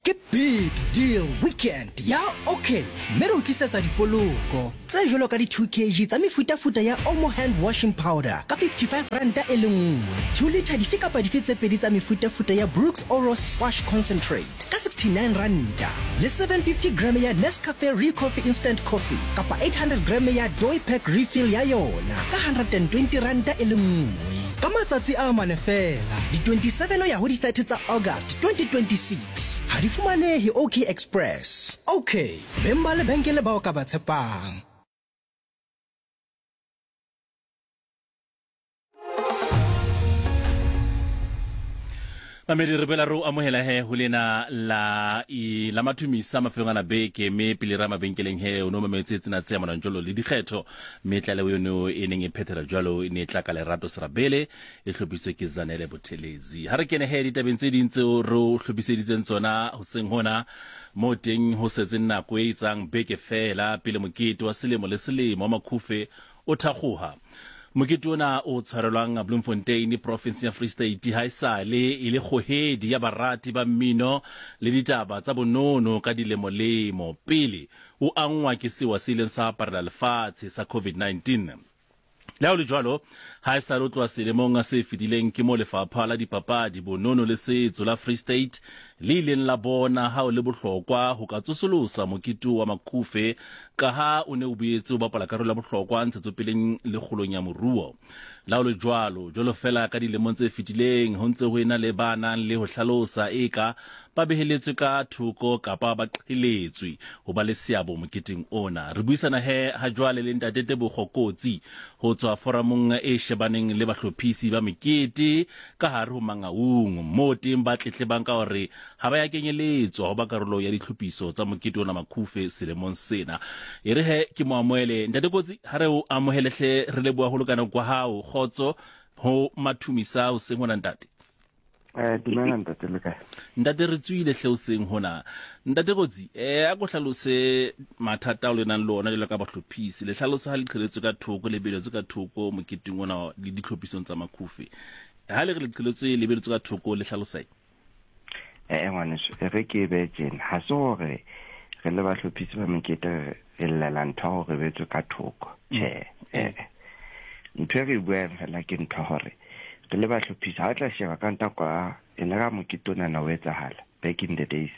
ke big deal weekend ya okay mme re tlisetsa dipoloko tse jwalo ka di 2 kg tsa mefutafuta ya Omo hand washing powder ka 55 ranta e le nngwe, 2 liter dife kapa dife tse pedi tsa mefutafuta ya Brooks Oral Splash Concentrate ka 69 ranta le 750 gram ya Nescafe Real Coffee Instant Coffee kapa 800 gram ya Doi Pack Refill ya yona ka 120 ranta e le nngwe. Ka matsatsi a mane fela di 27 ya ho di 30 tsa August 2026 ha di fumanehe OK Express. Okay, bemba le benkele ba o ka ba tshepang. Mamedi re bela ro amohela he hulena la mathumisa mafelong ana beke me pele ra mabenkeleng he o no mametse tsena tse amana njolo le dikgetho metlale yono e neng e phethela jwalo e ne tla ka lerato serabele e hlopitswe ke Zanele Buthelezi. Ha re kene he ditabeng tse dintse ro hlopiseditseng tsona ho seng hona mo teng ho setse nako e itsang beke fela pele mokete wa selemo le selemo wa makhufe o thakgoha. Mokete ona o tshwarelwang Bloemfontein province ya Free State ha isale ile kgohedi ya barati ba mmino le ditaba tsa bonono ka dilemolemo pele o angwa ke sewa se ileng sa parela lefatshe sa COVID-19. Leo le jwalo ha isale o tloa selemong se fetileng ke mo lefapha la dipapadi bonono le setso la Free State le ileng la bona ha o le bohlokwa ho ka tsosolosa mokete wa makhufe ka ha o ne o boetse o bapala karolo ya bohlokwa ntshetsopeleng le kgolong ya moruo. Leo le jwalo fela ka dilemong tse fetileng ho ntse ho ena le bana le ho hlalosa eka ba beheletswe ka thoko kapa ba qheletswe ho ba le seabo moketeng ona. Re buisana he ha jwale le ntate Bogokotsi ho tswa forumong e shebaneng le bahlophisi ba mekete ka hare ho Mangaung mo teng ba tletlebang ka hore ha ba ya kenyeletswa ho ba karolo ya ditlhophiso tsa mokete ona makhufe selemong sena. E re he ke mo amohele ntate Kotsi ha re o amohelehle re leboha ho lokana kwa hao khotso ho mathumisa ho seng hona ntate. Dumela ntate le kae? Ntate re tswile hle o seng hona. Ntate Kotsi a go hlalose mathata o le nang le ona le ka bahlophisi le hlalosa ha le qheletswe ka thoko le beletswe ka thoko moketeng ona le ditlhophisong tsa makhufe. Ha le re le qheletswe le beletswe ka thoko le hlalosa ngwaneso re ke be tjena ha se hore re le bahlophisi ba mekete re llela ntho hore betswe ka thoko ntho re bua fela ke ntho hore re le bahlophisi ha tla sheba ka nta kwa e le ga mokete ona na o etsahala back in the days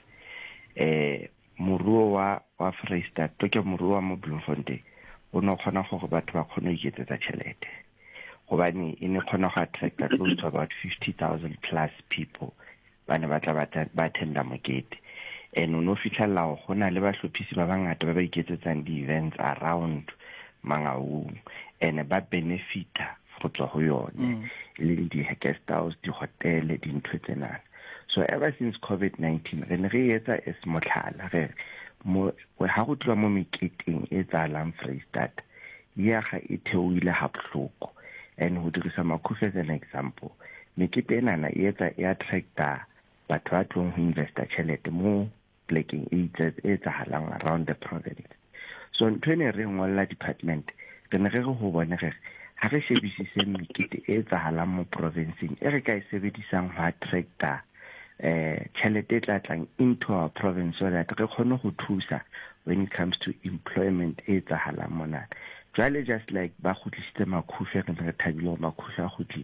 moruo wa Free State ke moruo wa mo Bloemfontein o no khona gore batho ba khona iketsetsa tšhelete gobane e ne khona go attract close to about 50,000 plus people bana ba tla ba tenda mokete eno no fitlhela go na le bahlophisi ba bangata ba ba iketsetsang di events around Mangaung ene ba benefita go tswa go yone le di guest house di hotel di ntho tsena. So ever since COVID-19 re ne re etsa motlhala re mo ha go tloa mo meketeng e tsalang Free State ya ga e theoile ha bohloko and ho dirisa makhufe as an example mekete ena e etsa e attracta batho ba tlong ho investa tšhelete mo plekeng e tsahalang around the province. So ntwene re ngolla department re ne re go bona re ha re shebisise mekete e tsahalang mo provinceng e re ka e sebedisang ho attracta tšhelete tla tlang into our province so that re kgone go thusa when it comes to employment e tsahalang mona. Jwale just like ba khutlisitse makhufe re re thabile makhufe a khutlile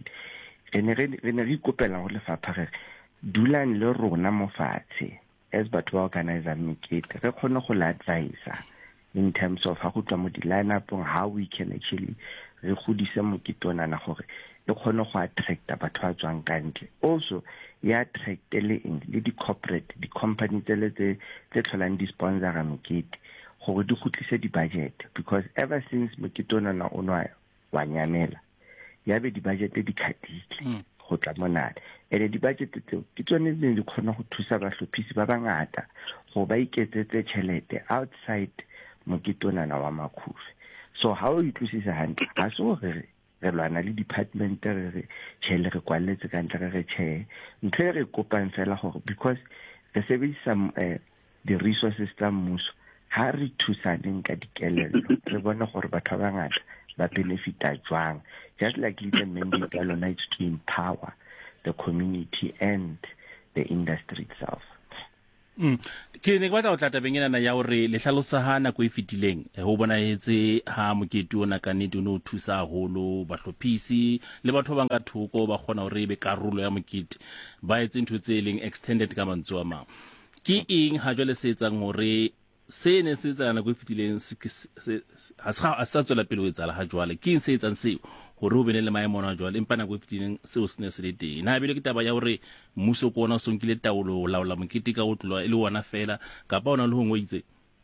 re ne re ikopela go lefapha re dulang le rona mo fatshe as batho ba organizer mekete re kgone go la advise in terms of ha go tla mo di line up how we can actually re godise mokete ona na gore e kgone go attracta batho ba tswang kantle also ya attract le di corporate di company tse tlholang di sponsor mekete gore di gotlise di budget because ever since mokete ona na wa nyamela ya be di budget di khatile go tla mona ene di budget tseo ke tsone di kgona go thusa bahlophisi ba bangata go ba iketsetse tšhelete outside mokete ona na wa makhufe. So how you itlosisa hantle ha se gore re lwana le department re tšhele re kwaletse ka ntle re tšhe ntho re kopang fela gore because re sebedisa the resources tsa mmuso ha re thusaneng ka dikelello re bona gore batho ba bangata ba benefita jwang just like the mandate ya lona is to empower the community and the industry itself. ke ne batla o tla tabeng ena ya hore le hlalosa ha nako e fetileng ho bonaetse ha mokete ona ka nnete o thusa haholo bahlophisi le batho ba nga thoko ba kgona hore be karolo ya mokete ba etse ntho tse leng extended ka mantso a mang ke eng ha jwale se etsang hore se ne se etsa nako e fetileng ha sa tswela pele ho etsala ha jwale ke eng se etsang seo hore ho bene le maemo a jwale empa nako e fetileng seo se ne se le teng na bile ke taba ya hore mmuso ko ona o sonkile taolo ho laola mokete ka ho tlwa e le ona fela kapa ona le ho ngoitse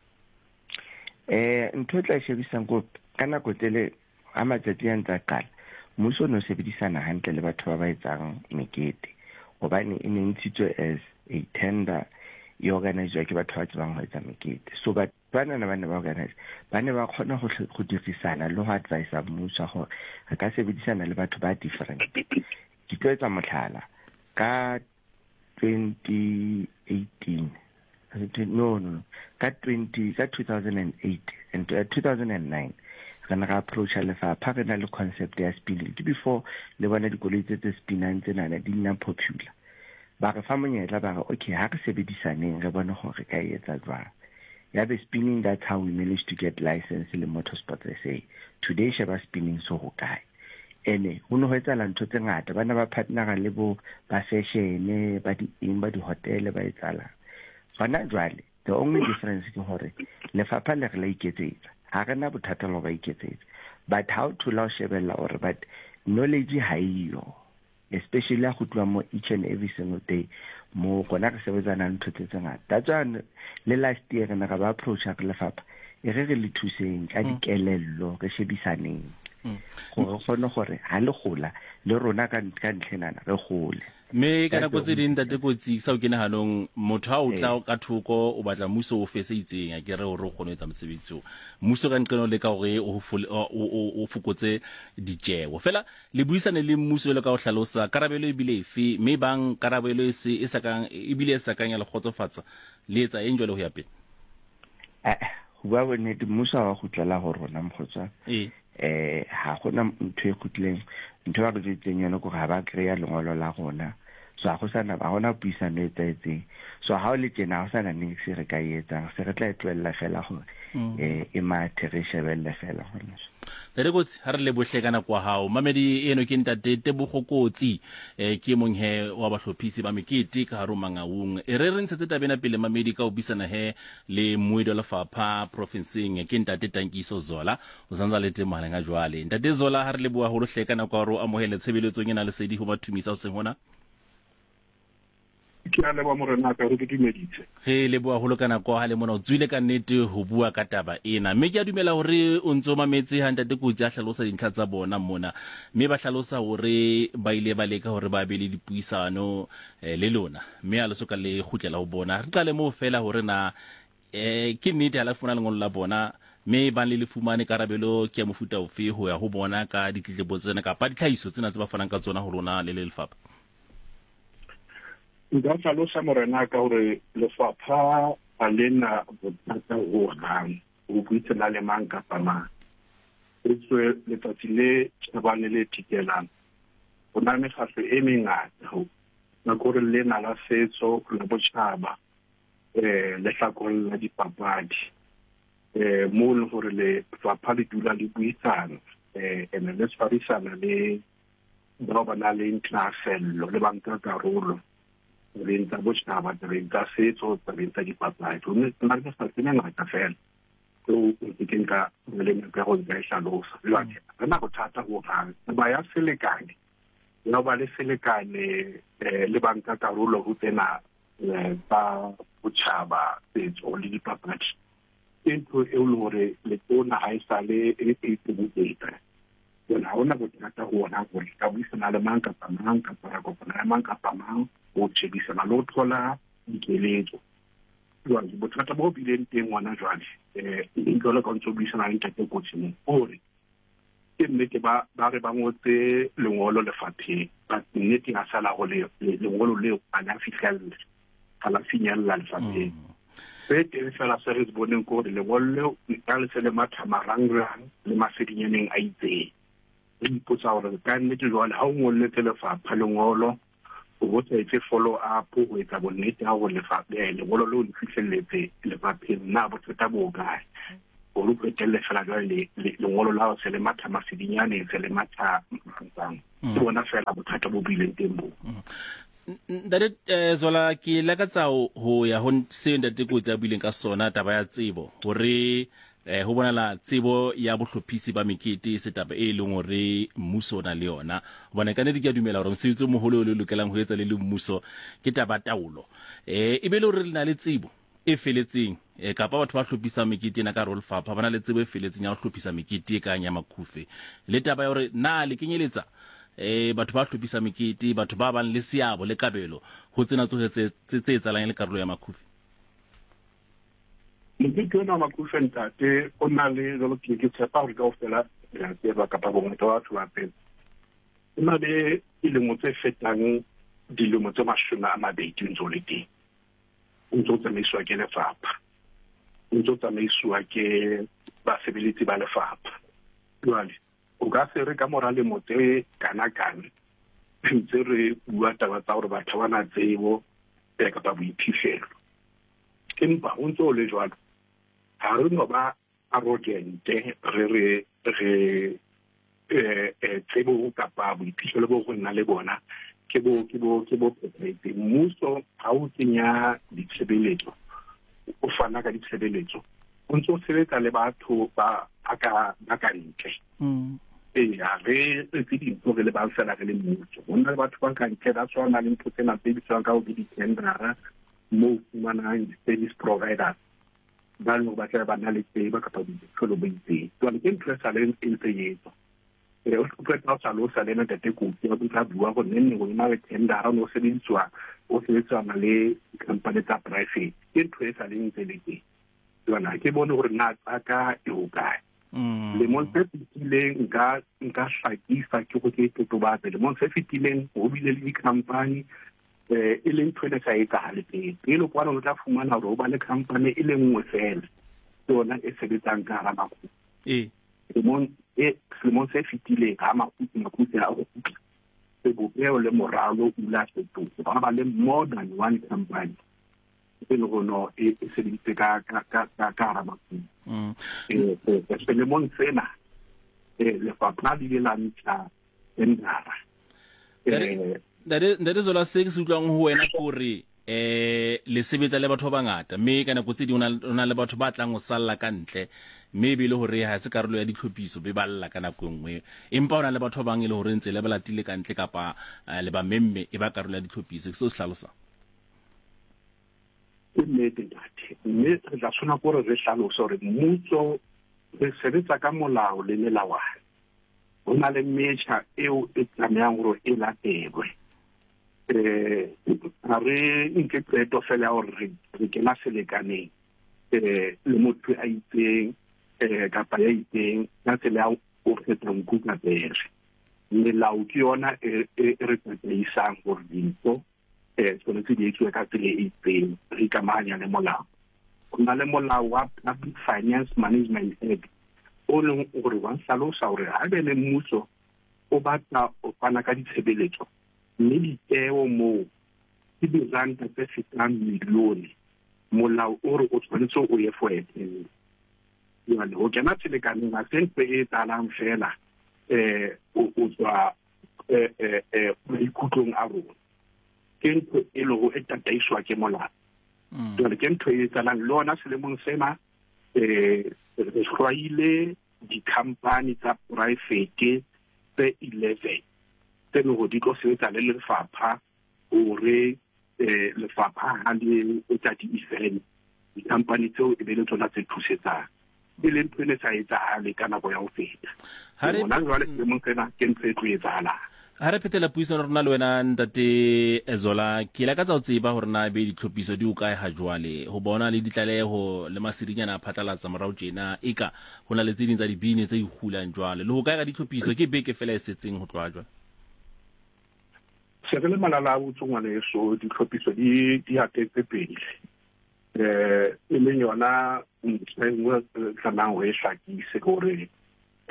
ntho tla shebisang ko ka nako tele a matsatsi a ntsa qala mmuso no sebedisana hantle le batho ba ba etsang mekete hobane e ne ntshitswe as a tender e organizwa ke batho ba tsebang ho etsa mekete so ba ne ba organize ba ne ba kgona go dirisana le ho advise mmuso gore re ka sebedisana le batho ba different ke tlo etsa motlhala ka 2018 ka 2008 and 2009 re ne ra approach lefapha re na le concept ya spinning before le bona dikoloi tse spinang tsena di nna popular ba re fa monyetla ba re okay ha re sebedisaneng re bone gore ka etsa jwang ya be spinning, that's how we managed to get license in Motorsport SA. Today sheba spinning so ho kae ene ho no etsa la ntho tse ngata bana ba partnera le bo ba fashion ba di hotel ba etsala bana jwale the only difference ke hore lefapha le re la iketsetsa ha rena bothata lo ba iketsetsa but how to la shebella or but knowledge ha iyo especially go tloa mo each and every single day mo gona re sebetsana ntho tse ngata that's why le last year re na ga ba approach re lefapha e re le thuseng ka dikelello re shebisaneng go gona gore ha le gola le rona ka ntlhenana re gole me kana go tse ding tate kotsi sa o kene hanong motho ha o tla ka thoko o batla muso o fese itseng a ke re hore o kgone etsa mosebetsi muso ka nqeno le ka gore o fokotse ditjewo fela le buisane le muso le ka o hlalosa karabelo e bile efe me bang karabelo e sa kang e bile sa kang ya le khotsofatsa le etsa eng jwale ho ya pele ba bone di muso wa go tlela go rona mkhotsa ha gona ntho e kutleng ntho ba re tseng yona go ga ba kreya lengolo la gona so ha go sana ba gona puisano e tsetseng so ha o le tjena ha sana ning se re ka etsa se re tla etwella fela go e ma tereshebelle fela gona le gotsi ha re le bohlekana kwa hao mamedi eno ke ntate Tebogokotsi ke mong he wa bahlophisi ba mekete ka haro mangaung e re ntse tabena pele mamedi ka o bisana he le mmuedo lefapha provinceng ke ntate Tankiso Zola o sanza le teng mahala nga jwale ntate Zola ha re le bua ho hlekana kwa ro amohele tshebeletsong ena le sedi ho bathumisa o seng hona ke a le ba morena ka re dumeditse ge le bua holo kana kwa ha le mona o tswile ka nnete ho bua ka taba ena mme ke a dumela hore o ntse o mametse ha ntate Kotsi a hlalosa dintlha tsa bona mona mme ba hlalosa hore ba ile ba leka hore ba be le dipuisano le lona mme a le soka le khutlela ho bona re qale mo fela hore na ke nnete ha la funa lengolo la bona mme ba le fumane karabelo ke ya mofuta ofe ho ya ho bona ka ditletlebo tsena kapa ditlhaiso tsena tse ba fanang ka tsona ho rona le lefapha nda hlalosa morena ka hore lefapha a lena bothata ho hang ho buitsana le mang kapa mang re tswe letsatsi le tshabane le tikelang ho na mekgatlo e mengata ho na gore lena la setso la botjhaba le hlakoreng la dipapadi mo le hore le lefapha le dula le buisana ene le tshwarisana le ba na le intlafello le banka karolo re ntse botjhaba re ntse setso re ntse dipapadi ho nna re sa tsena ngata fela so ke nka le nka go nka hlalosa le re na bothata ho hang ba ya selekane no ba le selekane le banka karolo ho tsena ba botjhaba setso le dipapadi into e le hore le tona ha isa le e tsebutse bona ha ona bothata ho ona gore ka buisana le mang kapa mang kapa ra kopana le mang kapa mang o tshebisana le ho thola dikeletso jwale bothata bo bileng teng ngwana jwale jwale ka ntse o buisana le ntate Kotsi mo hore ke nnete ba re ba ngotse lengolo lefapheng ba nnete ga sala go le lengolo leo a na fihlelle ga la finyella lefapheng teng fela se re boneng ko le lengolo ka le sele mathamarang le mafedinyaneng a itseng ipotsa gore ka nnete jwale ha o ngolletse lefapha lengolo go tse follow up go etsa bonnete ha go lengolo lo le fihlelletse lefapheng na bothata bo kae go lo phetelle fela le lengolo la o se le matha masidinyane se le matha mfang ke bona fela bothata bo bileng teng bo Ndare Zola ke lakatsa ho ya ho se ndate go tsa bileng ka sona taba ya tsebo hore ho bonala tsebo ya bohlophisi ba mekete se taba e leng hore mmuso na le yona bona ka ne di ka dumela hore mosebetsi mo holo le lokelang ho etsa le mmuso ke taba taolo e be le hore le na le tsebo e feletseng kapa batho ba hlophisa mekete na ka role fapa bana le tsebo e feletseng ya ho hlophisa mekete ka nya makhufe le taba ya hore na le kenyeletsa batho ba hlophisa mekete batho ba bang le seabo le kabelo ho tsena tsohle tse tsalang le karolo ya makhufe mokete ona makhufe ntate o na le jalo ke tshepa hore ka ofela ya tseba kapa bongata wa batho ba pele o na le dilemo tse fetang dilemo tse 20 ntse le teng o ntse o tsamaiswa ke lefapha o ntse o tsamaiswa ke basebeletsi ba lefapha jwale o ka se re ka morale motse kana ntse re bua taba tsa hore batho ba na tsebo kapa boiphihlelo empa o ntse o le jwalo ha re no ba arrogante re tsebo kapa boiphihlelo bo go nna le bona ke bo phethaetse mmuso ha o tsenya ditshebeletso o fana ka ditshebeletso o ntse o sebetsa le batho ba ka ntle re tse dintho re le ba fela re le mmuso ho na le batho ba ka ntle ba tswana le ntho tsena tse bitswang ka ho di-tendera mo fumanang di-service providers ba no ba tla ba na le tseba kapa boiphihlelo bo itseng jwale ke ntho e sa le ntse etsa o tlo sa lo sa le na tete kopi ba tla bua go nne go ina le tendera no sebetsana le company tsa private ke ntho e sa le ntse le teng jwale ke bone gore na ka e o kae le mo se fitileng nka hlakisa ke go ke totobatse le mo se fitileng go bile le di-company e leng ntho sa etsagale pele pele kwa no tla fumana hore o ba le company e le nngwe fela yona e sebetsang ka hara makhubu lemong se fitileng ha makhubu a go sebopeo le moralo ula fetoga ba ba le more than one company e le gono e sebeditse ka hara makhubu lemong sena lefapha le la ntsha tendera Ndare Zola se ke se utlwang ho wena gore le sebetsa le batho ba bangata mme ka nako tse di ona le batho ba tlang go salla ka ntle mme be le hore ha se karolo ya ditlhophiso be balla ka nako nngwe empa ona le batho ba bang le hore ntse le ba latile ka ntle kapa le ba memme e ba karolo ya ditlhophiso ke se hlalosa mme re tla sona gore re hlalosa gore mmuso re sebetsa ka molao le melawana ho na le metjha eo e tlamehang gore e latelwe a re nke qeto fela hore re kena selekaneng le motho a itseng kapa ya itseng ka tsela o kgetha nkuka pere melao ke yona e re tsamaisang gore dintho tshwanetse di etswe ka tsela e itseng re ikamahanya le molao go na le molao wa Public Finance Management Act o leng gore wa hlalosa hore ha be le mmuso o batla o fana ka ditshebeletso mme diteo moo ke diranta tse fetang milione molao o re o tshwanetse o ye for eteng jwale o kena selekaneng a sentse e talang fela o tswa ikutlong a rona ke ntho e le go e tataiswa ke molao jwale ke ntho e talang le ona selemong sena re hlwaile di-company tsa private tse 11 tse le go di tlo sebetsa le lefapha hore lefapha ha le etsa di-event di-company tseo e be le tsona tse thusetsang e le ntho e sa etsagale ka nako ya ho feta bona jwale selemong sena ke ntho e tlo etsahalang ha re phethela puisano rona le wena ntate Zola ke la ka tsa o tseba hore na be ditlhophiso di o kae ha jwale ho bona le ditlaleho le masedinyana a phatlalatsa morao tjena eka hona le tse ding tsa dibine tse ikhulang jwale le ho kae ga ditlhophiso ke beke fela e setseng ho tloa jwale se re le malala a botsongwane so ditlhophiso di atetse pele e leng yona nngwe tlamang ho e hlakise gore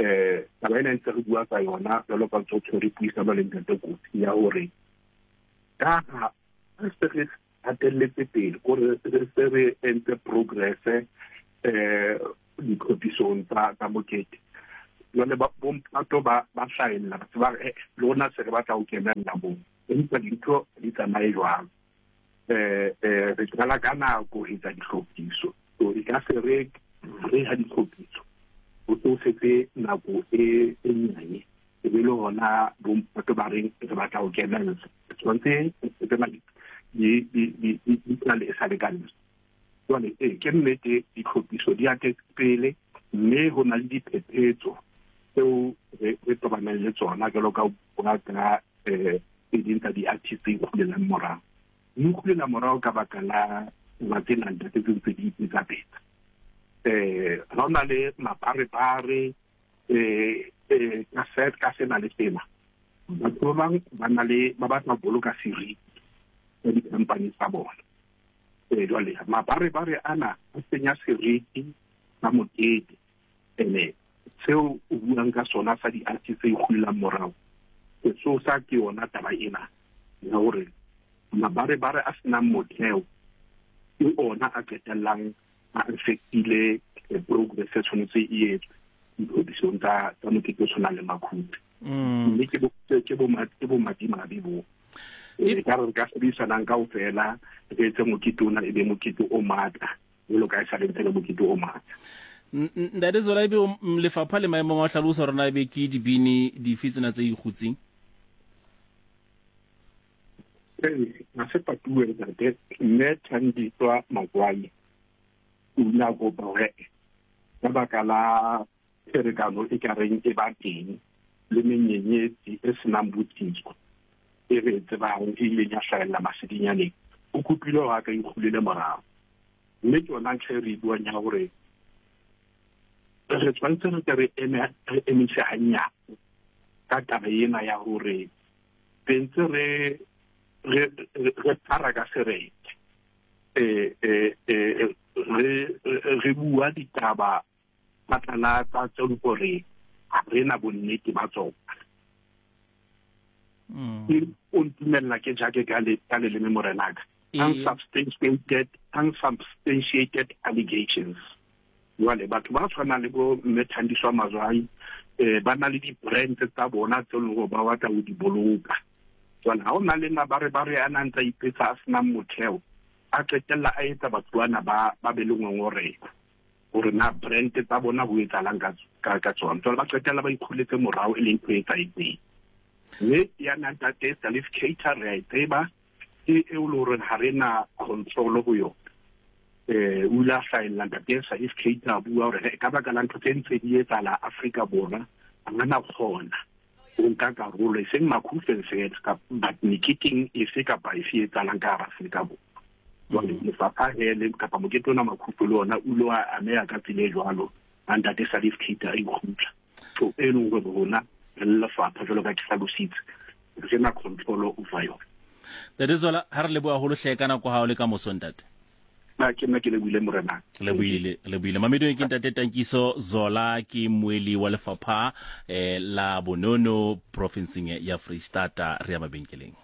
taba ena ntse re bua ka yona jalo ka tsotlhe re puisano le ntate kotsi ya hore ka ha se re atelletse pele gore se re ente progress di khopisong tsa mokete yone ba bompato ba hlaella batho ba lona se re batla ho kenella mo empa dintho di tsamaye jwang re tsala kana go hitsa dihlophiso so e ka se re ha dihlophiso o tlo setse nako e nyane e be le hona bompato ba reng re batla ho kenella tshwantse se ba di le sa le kana jwale ke nnete ditlhophiso di a pele mme ho na le diphephetso tseo re tobanang le tsona jalo ka bona ka dinta di artist go le morao mo go le morao ka baka la matena tse di tsa peta ha ona le mapare ka sena le tema batho ba na le ba batla boloka siri di company tsa bona jwale mapare ana a senya seriti sa mokete seo o buang ka sona sa di-artist tse ikgullang morao so sa ke yona taba ena ya gore mabare a senang motheo ke ona a qetellang a affectile progress e tshwanetse e etse diproduction tsa mokete o tshwanang le makhuthi mme ke bo madimabe bo ka re ka sebedisanang kaofela re etse mokete ona e be mokete o matla jalo ka e sa le ntse le mokete o matla ntate Zola ebe lefapha le maemong a hlalosa rona ebe ke dibini difitsena tse ikhutsing na se patue ntate mme Thandiswa Magwai una go bore ka baka la tserekano e ka reng e ba teng le menyenyetsi e senang botsitso e re tsebang e ile ya hlaela masedinyane o kupile wa ka ikgulile morao mme ke ona tle re bua nya gore re tshwantse re emise hanya ka taba ena ya gore pentse re tsara ka serete re bua ditaba patlana tsa tseo gore a rena bonnete ba tsona o ntumella ke jake ka le memorenaka unsubstantiated allegations jwale batho ba tshwana le bo Thandiswa Magwai ba na le di-brand tsa bona tse leng ba batla ho di boloka jwale ha o na le mabare a nang tsa ipetsa a senang motheo a qetella a etsa batho bana ba be le ngongorego gore na brand tsa bona ho etsalang ka tsona jwale ba qetella ba ikhuletse morao e leng ho etsa itseng mme ya ntate Salif Keita re a tseba e le hore ha rena control ho yona ula hlaela ntate Salif Keita bua hore ka baka la ntho tse ntse di etsala Afrika Borwa ana khona o nka karolo e seng makhufeng fela ka but meeting e se ka ba e etsalang ka Afrika Borwa jwale lefapha hele kapa mokete ona makhufu le ona ulo a amea ka tsile jwalo ntate Salif Keita e khutla so e leng gore bona le lefapha jalo ka tlhalositse re na control over yona ntate Zola ha re le bua holo hlekana kwa ha o le ka mosontate ke nna ke le buile morena le buile mamedong ke ntate Tankiso Zola ke moeli wa lefapha la Bonono provinceng ya Freistata re ya mabenkeleng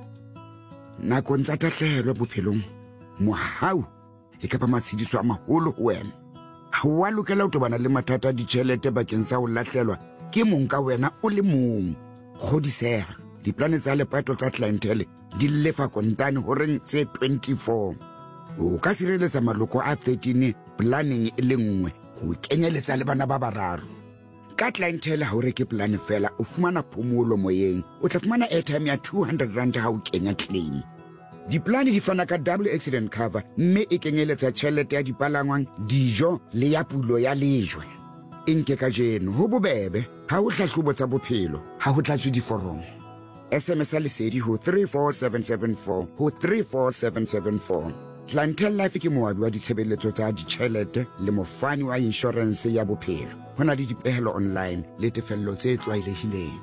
nako ntsa tahlelo bophelong mohau e ka ba matshidiso a maholo ho wena ha wa lokela ho tobana le mathata ditjhelete bakeng sa ho lahlelwa ke mong ka wena o le mong godiseha diplane tsa lepato tsa clientele di lefa kontane ho reng tse 24 o ka sireletsa maloko a 13 planning e le nngwe ho kenyeletsa le bana ba bararo ka clientele ha o reke plan fela o fumana phomolo moyeng o tla fumana airtime ya 200 rand ha o kenya claim diplane di fana ka double accident cover mme e kenyeletsa tjhelete ya dipalangwang dijo le ya pulo ya lejwe enke ka jeno ho bobebe ha o hlahlobo tsa bophelo ha ho tlatswe diforomo SMS lesedi ho 34774 ho 34774 Clientele Life ke moabi wa ditshebeletso tsa ditjhelete le mofani wa insurance ya bophelo hona le dipehelo online le tefello tse tlwaelehileng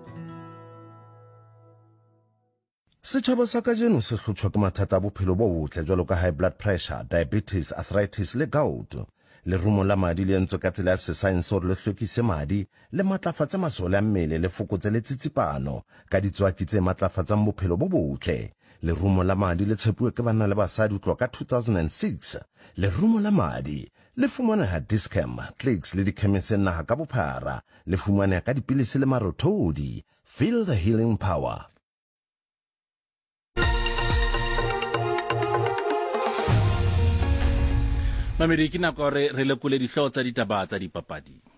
Setjhaba sa kajeno se hlotshwa ke mathata a bophelo bo botle jwalo ka high blood pressure, diabetes, arthritis le gout. Le rumo la madi le ntse ka tsela ya science hore le hlokise madi le matlafatsa masole a mmele le fokotse le tsitsipano ka ditswaki tse matlafatsang bophelo bo botle. lerumo la madi le tshepuwe ke banna le basadi ho tloha ka 2006. lerumo la madi le fumaneha Dischem, Clicks le dikhemiseng naha ka bophara. Le fumaneha ka dipilisi le marothodi. Feel the healing power. Mamedi ke nako re lekole dihlooho tsa ditaba tsa dipapadi.